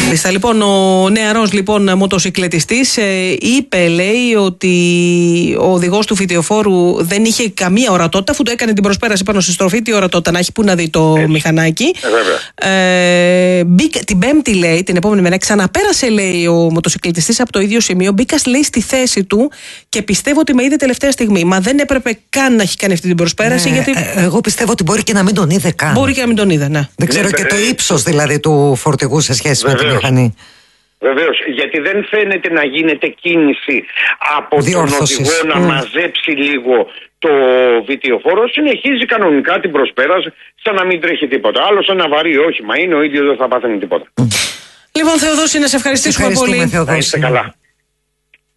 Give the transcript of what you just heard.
Μάλιστα, λοιπόν, ο νεαρός μοτοσυκλετιστής είπε, λέει, ότι ο οδηγός του φυτιοφόρου δεν είχε καμία ορατότητα, αφού του έκανε την προσπέραση πάνω στη στροφή. Τι ορατότητα να έχει, πού να δει το μηχανάκι. Την Πέμπτη, λέει, την επόμενη μέρα, ξαναπέρασε, λέει, ο μοτοσυκλετιστής από το ίδιο σημείο. Μπήκα, λέει, στη θέση του και πιστεύω ότι με είδε τελευταία στιγμή. Μα δεν έπρεπε καν να έχει κάνει αυτή την προσπέραση. Γιατί... εγώ πιστεύω ότι μπορεί και να μην τον είδε καν. Μπορεί και να μην τον είδε, ναι. Δεν ξέρω και το ύψος δηλαδή του φορτηγού σε σχέση με τη μηχανή. Βεβαίως, γιατί δεν φαίνεται να γίνεται κίνηση από τον οδηγό να μαζέψει λίγο το βιτιοφόρο. Συνεχίζει κανονικά την προσπέραση, σαν να μην τρέχει τίποτα. Άλλο ένα βαρύ όχημα είναι, ο ίδιος δεν θα πάθαινε τίποτα. Λοιπόν, Θεοδόση, να σε ευχαριστήσουμε πολύ. Να είστε καλά.